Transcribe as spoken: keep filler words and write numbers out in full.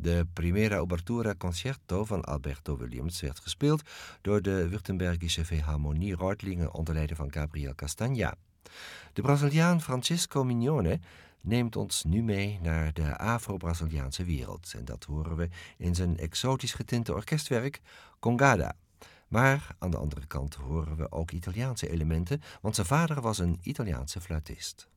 De Primera Obertura Concerto van Alberto Williams werd gespeeld door de Württembergische Philharmonie Reutlingen onder leiding van Gabriel Castagna. De Braziliaan Francisco Mignone neemt ons nu mee naar de Afro-Braziliaanse wereld. En dat horen we in zijn exotisch getinte orkestwerk Congada. Maar aan de andere kant horen we ook Italiaanse elementen, want zijn vader was een Italiaanse fluitist.